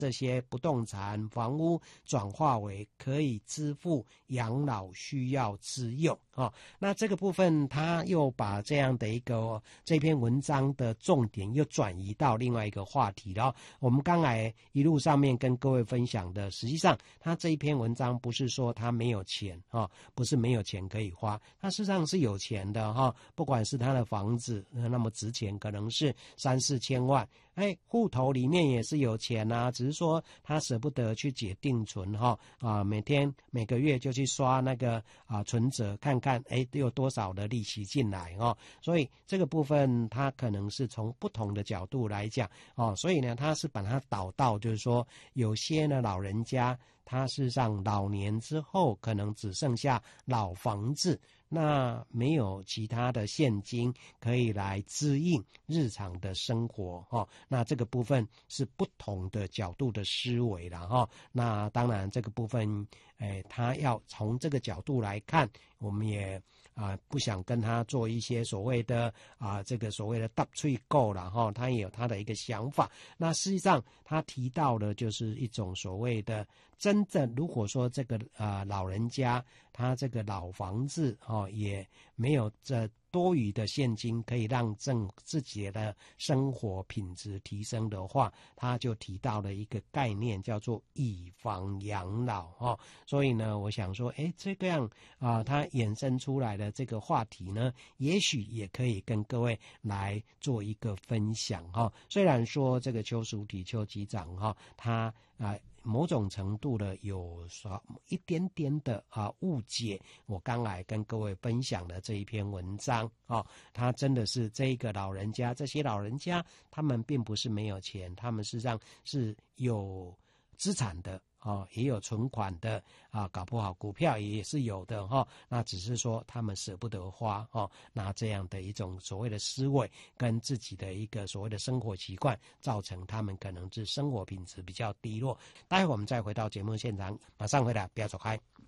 这些不动产房屋转化为可以支付养老需要之用那这个部分他又把这样的一个这篇文章的重点又转移到另外一个话题了我们刚才一路上面跟各位分享的，实际上他这一篇文章不是说他没有钱不是没有钱可以花，他事实上是有钱的不管是他的房子那么值钱可能是3-4千万户头里面也是有钱只是说他舍不得去解定存每个月就去刷那个存折看看有多少的利息进来所以这个部分他可能是从不同的角度来讲所以呢他是把它导到就是说有些呢老人家他事实上老年之后可能只剩下老房子，那没有其他的现金可以来支应日常的生活那这个部分是不同的角度的思维啦那当然这个部分他要从这个角度来看，我们也不想跟他做一些所谓的这个所谓的搭嘴购啦他也有他的一个想法。那实际上他提到的就是一种所谓的真正如果说这个老人家他这个老房子也没有这多余的现金可以让自己的生活品质提升的话，他就提到了一个概念叫做以房养老所以呢我想说这个样他衍生出来的这个话题呢，也许也可以跟各位来做一个分享虽然说这个邱淑媞邱局长他某种程度的有一点点的误解我刚才跟各位分享的这一篇文章他真的是这些老人家他们并不是没有钱，他们事实上是有资产的也有存款的搞不好股票也是有的那只是说他们舍不得花那这样的一种所谓的思维跟自己的一个所谓的生活习惯，造成他们可能是生活品质比较低落。待会我们再回到节目现场，马上回来，不要走开。